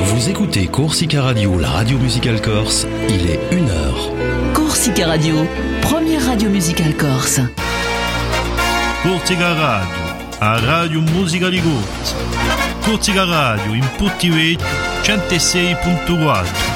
Vous écoutez Corsica Radio, la radio musicale corse, il est 1h. Corsica Radio, première radio musicale corse. Corsica Radio, a radio musica di Corsa. Corsica Radio, in Putti Vecchio, 106.4.